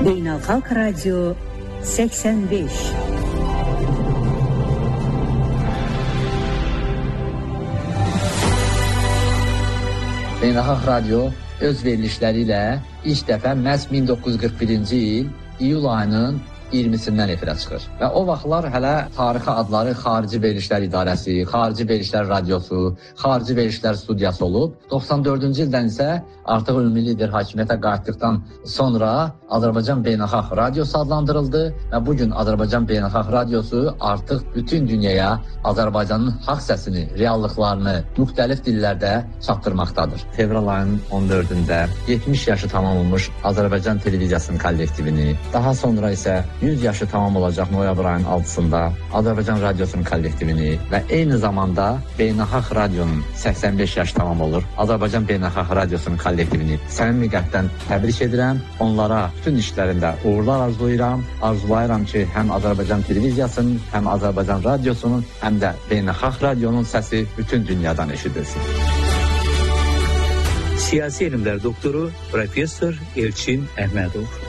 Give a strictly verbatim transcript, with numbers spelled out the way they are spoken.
Beynəlxalq Radio səksən beş. Beynəlxalq Radio öz verilişləri ilə ilk dəfə məhz min doqquz yüz qırx birinci il iyul ayının iyirmisindən efirə çıxır. Və o vaxtlar hələ tarixi adları Xarici Verilişlər İdarəsi, Xarici Verilişlər Radiosu, Xarici Verilişlər Studiyası olub. doxsan dördüncü ildən isə artıq ümumi lider hakimiyyətə qayıtdıqdan sonra Azərbaycan Beynəlxalq Radiosu adlandırıldı və bugün Azərbaycan Beynəlxalq Radiosu artıq bütün dünyaya Azərbaycanın haqq səsini, reallıqlarını müxtəlif dillərdə çatdırmaqdadır. Fevral ayının on dördündə yetmiş yaşı tamam olmuş Azərbaycan Televiziyasının kollektivini, daha sonra isə yüz yaşı tamam olacaq noyabr ayının altısında Azərbaycan Radiosunun kollektivini və eyni zamanda Beynəlxalq Radionun səksən beş yaşı tamam olur. Azərbaycan Beynəlxalq Radiosunun kollektivini səmimi qəlbdən təbrik edirəm. Onlara bütün işlərində uğurlar arzulayıram. Arzulayıram ki, həm Azərbaycan Televiziyasının, həm Azərbaycan Radiosunun, həm də Beynəlxalq Radionun səsi bütün dünyadan eşidilsin. Siyasi elmlər doktoru Professor Elçin Əhmədov.